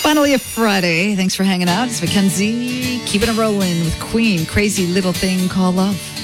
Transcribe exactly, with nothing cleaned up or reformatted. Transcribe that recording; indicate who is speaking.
Speaker 1: finally a Friday. Thanks for hanging out. It's Mackenzie keeping it rolling with Queen. Crazy Little Thing Called Love.